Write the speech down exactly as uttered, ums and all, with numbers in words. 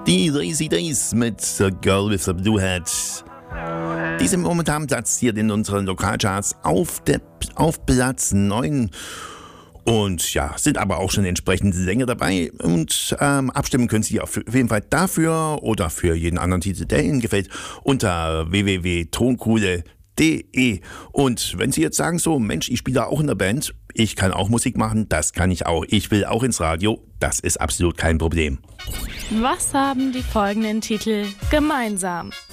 Die Lazy Days mit The Girl with the Blue Hat. Die sind momentan platziert in unseren Lokalcharts auf, der, auf Platz neun. Und ja, sind aber auch schon entsprechend länger dabei. Und ähm, abstimmen können Sie auf jeden Fall dafür oder für jeden anderen Titel, der Ihnen gefällt, unter w w w punkt tonkohle punkt de. Und wenn Sie jetzt sagen so, Mensch, ich spiele auch in der Band, ich kann auch Musik machen, das kann ich auch. Ich will auch ins Radio, das ist absolut kein Problem. Was haben die folgenden Titel gemeinsam?